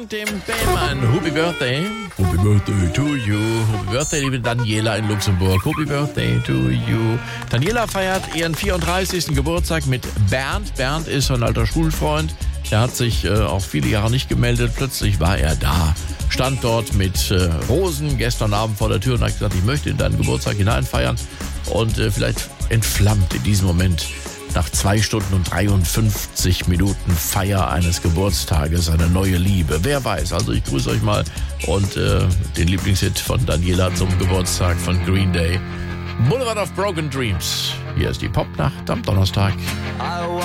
singt dem Bellmann Happy Birthday. Happy Birthday to you. Happy Birthday, liebe Daniela in Luxemburg. Happy Birthday to you. Daniela feiert ihren 34. Geburtstag mit Bernd. Bernd ist ein alter Schulfreund. Er hat sich auch viele Jahre nicht gemeldet. Plötzlich war er da. Stand dort mit Rosen gestern Abend vor der Tür und hat gesagt, ich möchte in deinen Geburtstag hineinfeiern. Und vielleicht entflammt in diesem Moment nach 2 Stunden und 53 Minuten Feier eines Geburtstages eine neue Liebe. Wer weiß, also ich grüße euch mal und den Lieblingshit von Daniela zum Geburtstag von Green Day. Boulevard of Broken Dreams. Hier ist die Popnacht am Donnerstag.